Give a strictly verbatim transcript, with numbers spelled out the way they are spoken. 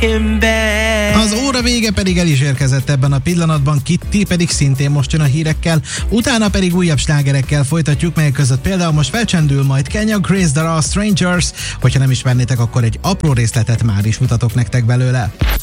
Az óra vége pedig el is érkezett ebben a pillanatban, Kitty pedig szintén most jön a hírekkel, utána pedig újabb slágerekkel folytatjuk, melyek között például most felcsendül majd Kenya Grace Dara Strangers, hogyha nem ismernétek, akkor egy apró részletet már is mutatok nektek belőle.